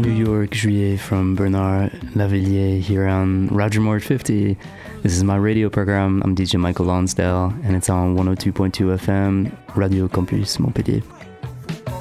New York, Juillet from Bernard Lavillier here on Roger Moore 50. This is my radio program. I'm DJ Michael Lonsdale and it's on 102.2 FM, Radio Campus Montpellier.